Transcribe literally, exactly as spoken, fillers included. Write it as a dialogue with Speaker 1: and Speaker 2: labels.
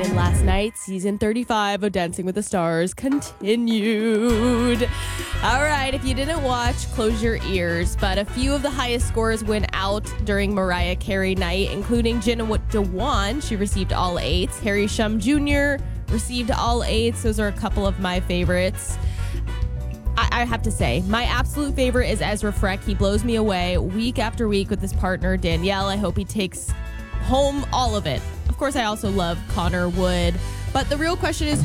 Speaker 1: And last night, season thirty-five of Dancing with the Stars continued. All right, if you didn't watch, close your ears. But a few of the highest scores went out during Mariah Carey night, including Jenna Dewan. She received all eights. Harry Shum Junior received all eights. Those are a couple of my favorites. I, I have to say, my absolute favorite is Ezra Freck. He blows me away week after week with his partner, Danielle. I hope he takes home all of it. Of course, I also love Connor Wood. But the real question is,